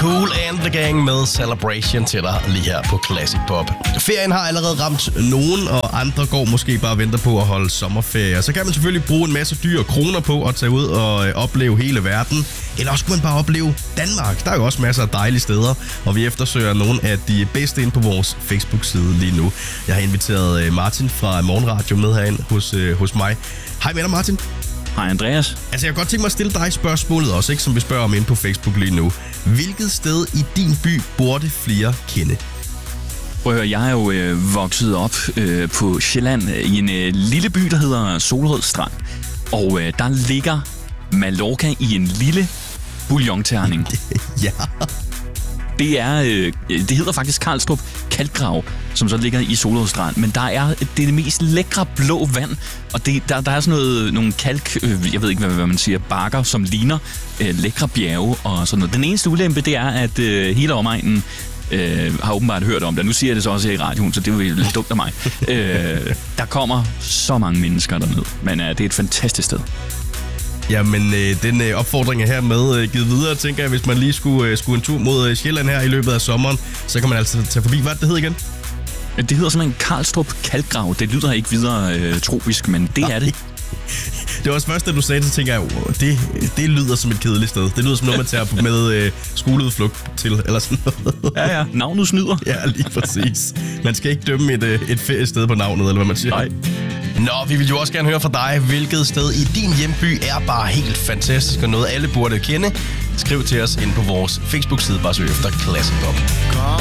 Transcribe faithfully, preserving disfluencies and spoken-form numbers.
Kool and the Gang med Celebration til dig lige her på Classic Pop. Ferien har allerede ramt nogen, og andre går måske bare og venter på at holde sommerferie. Så kan man selvfølgelig bruge en masse dyre kroner på at tage ud og øh, opleve hele verden. Eller også kunne man bare opleve Danmark. Der er jo også masser af dejlige steder, og vi eftersøger nogle af de bedste ind på vores Facebook-side lige nu. Jeg har inviteret øh, Martin fra Morgenradio med herind hos, øh, hos mig. Hej med dig, Martin. Hej Andreas. Altså, jeg kan godt tænke mig at stille dig spørgsmålet også, ikke, som vi spørger om inde på Facebook lige nu. Hvilket sted i din by burde flere kende? Prøv at høre, jeg er jo øh, vokset op øh, på Sjælland i en øh, lille by, der hedder Solrød Strand. Og øh, der ligger Mallorca i en lille bouillonterning. Ja. Det er, øh, det hedder faktisk Karlstrup Kalkgrav, som så ligger i Solrød Strand. Men der er det, er det mest lækre blå vand, og det, der, der er sådan noget, nogle kalk, øh, jeg ved ikke, hvad, hvad man siger, bakker, som ligner øh, lækre bjerge og sådan noget. Den eneste ulempe, det er, at øh, hele omegnen øh, har åbenbart hørt om det. Nu siger jeg det så også her i radioen, så det er jo lidt dumt af mig. øh, der kommer så mange mennesker derned, men øh, det er et fantastisk sted. Jamen, øh, den øh, opfordring er hermed øh, givet videre, tænker jeg, hvis man lige skulle, øh, skulle en tur mod øh, Sjælland her i løbet af sommeren, så kan man altså tage forbi. Hvad det hedder igen? Det hedder simpelthen Karlstrup Kalkgrav. Det lyder ikke videre øh, tropisk, men det er det. Det var også først, da du sagde det, så tænker jeg, oh, det, det lyder som et kedeligt sted. Det lyder som noget, man tager med øh, skoleudflugt til, eller sådan noget. Ja, ja. Navnet snyder. Ja, lige præcis. Man skal ikke dømme et, et feriested på navnet, eller hvad man siger. Nej. Nå, vi vil jo også gerne høre fra dig, hvilket sted i din hjemby er bare helt fantastisk, og noget alle burde kende. Skriv til os ind på vores Facebook-side, bare søg efter Classic Pop.